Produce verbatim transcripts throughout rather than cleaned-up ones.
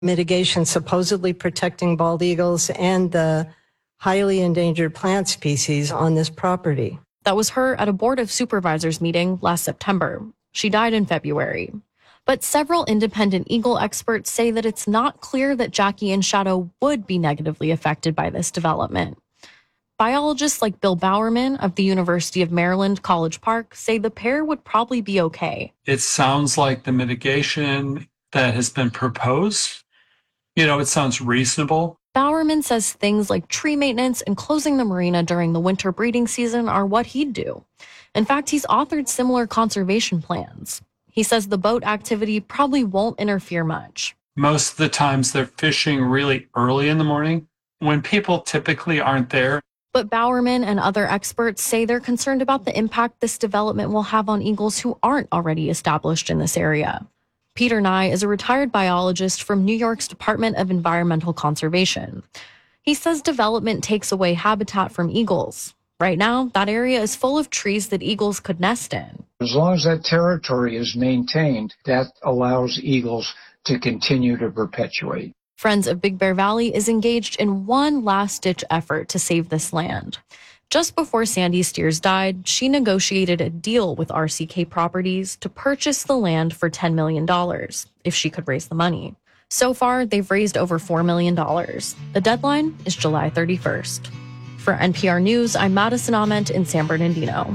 mitigation supposedly protecting bald eagles and the highly endangered plant species on this property. That was her at a Board of Supervisors meeting last September. She died in February. But several independent eagle experts say that it's not clear that Jackie and Shadow would be negatively affected by this development. Biologists like Bill Bowerman of the University of Maryland College Park say the pair would probably be okay. It sounds like the mitigation that has been proposed, you know, it sounds reasonable. Bowerman says things like tree maintenance and closing the marina during the winter breeding season are what he'd do. In fact, he's authored similar conservation plans. He says the boat activity probably won't interfere much. Most of the times they're fishing really early in the morning when people typically aren't there. But Bowerman and other experts say they're concerned about the impact this development will have on eagles who aren't already established in this area. Peter Nye is a retired biologist from New York's Department of Environmental Conservation. He says development takes away habitat from eagles. Right now, that area is full of trees that eagles could nest in. As long as that territory is maintained, that allows eagles to continue to perpetuate. Friends of Big Bear Valley is engaged in one last-ditch effort to save this land. Just before Sandy Steers died, she negotiated a deal with R C K Properties to purchase the land for ten million dollars, if she could raise the money. So far, they've raised over four million dollars. The deadline is July thirty-first. For N P R News, I'm Madison Ament in San Bernardino.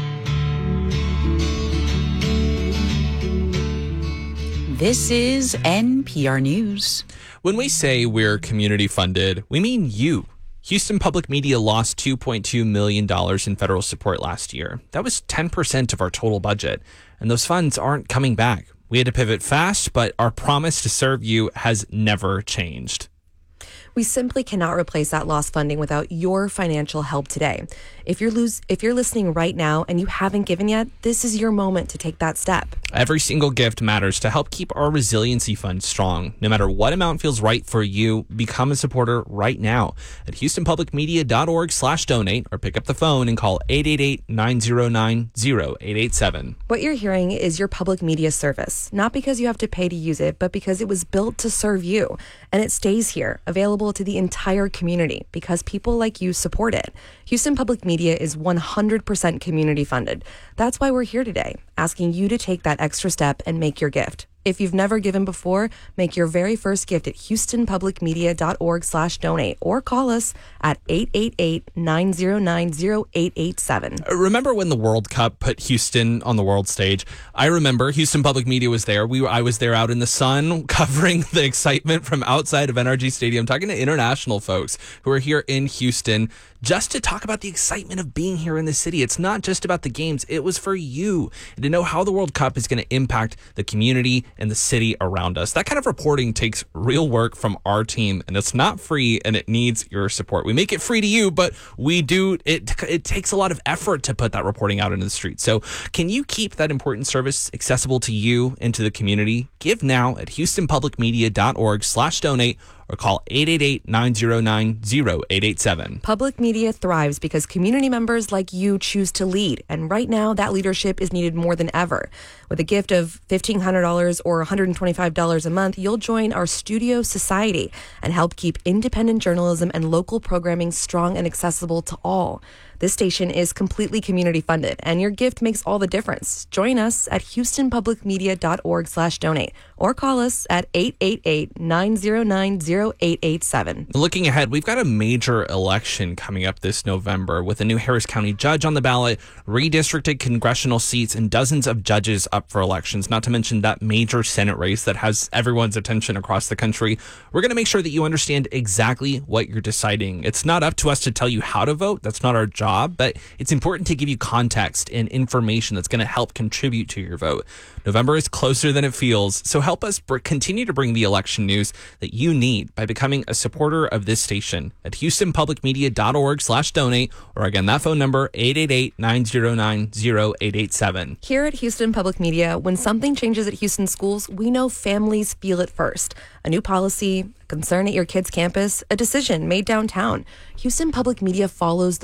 This is N P R News. When we say we're community funded, we mean you. Houston Public Media lost two point two million dollars in federal support last year. That was ten percent of our total budget, and those funds aren't coming back. We had to pivot fast, but our promise to serve you has never changed. We simply cannot replace that lost funding without your financial help today. If you're lose, if you're listening right now and you haven't given yet, this is your moment to take that step. Every single gift matters to help keep our resiliency fund strong. No matter what amount feels right for you, become a supporter right now at houstonpublicmedia.org slash donate or pick up the phone and call eight eight eight, nine zero nine, zero eight eight seven. What you're hearing is your public media service, not because you have to pay to use it, but because it was built to serve you. And it stays here, available to the entire community because people like you support it. Houston Public Media is one hundred percent community funded. That's why we're here today, asking you to take that extra step and make your gift. If you've never given before, make your very first gift at houstonpublicmedia.org slash donate or call us at eight eight eight, nine zero nine, zero eight eight seven. Remember when the World Cup put Houston on the world stage? I remember Houston Public Media was there. We were, I was there out in the sun covering the excitement from outside of N R G Stadium, talking to international folks who are here in Houston just to talk about the excitement of being here in the city. It's not just about the games. It was for you and to know how the World Cup is going to impact the community and the city around us. That kind of reporting takes real work from our team, and it's not free, and it needs your support. We make it free to you, but we do it it takes a lot of effort to put that reporting out into the street. So can you keep that important service accessible to you and to the community? Give now at houstonpublicmedia.org slash donate or call eight eight eight, nine zero nine, zero eight eight seven. Public media thrives because community members like you choose to lead. And right now, that leadership is needed more than ever. With a gift of fifteen hundred dollars or one hundred twenty-five dollars a month, you'll join our Studio Society and help keep independent journalism and local programming strong and accessible to all. This station is completely community funded, and your gift makes all the difference. Join us at houstonpublicmedia.org slash donate or call us at eight eight eight, nine zero nine, zero eight eight seven. Looking ahead, we've got a major election coming up this November with a new Harris County judge on the ballot, redistricted congressional seats, and dozens of judges up for elections, not to mention that major Senate race that has everyone's attention across the country. We're going to make sure that you understand exactly what you're deciding. It's not up to us to tell you how to vote. That's not our job, but it's important to give you context and information that's going to help contribute to your vote. November is closer than it feels, so help us br- continue to bring the election news that you need by becoming a supporter of this station at houstonpublicmedia.org slash donate, or again, that phone number, eight eight eight, nine zero nine, zero eight eight seven. Here at Houston Public Media, when something changes at Houston schools, we know families feel it first. A new policy, a concern at your kid's campus, a decision made downtown. Houston Public Media follows those stories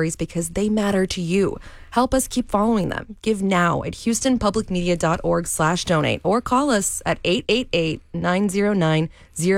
stories because they matter to you. Help us keep following them. Give now at houstonpublicmedia.org slash donate or call us at eight eight eight, nine zero nine, zero